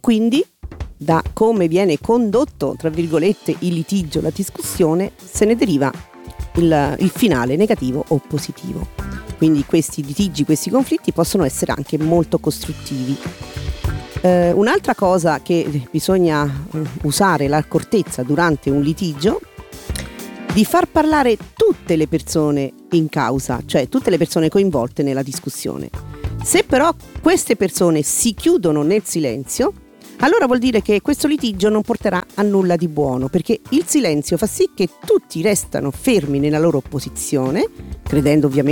quindi da come viene condotto, tra virgolette, il litigio, la discussione, se ne deriva il finale negativo o positivo. Quindi questi litigi, questi conflitti possono essere anche molto costruttivi. Un'altra cosa che bisogna usare l'accortezza durante un litigio, di far parlare tutte le persone in causa, cioè tutte le persone coinvolte nella discussione. Se però queste persone si chiudono nel silenzio, allora vuol dire che questo litigio non porterà a nulla di buono, perché il silenzio fa sì che tutti restano fermi nella loro posizione, credendo ovviamente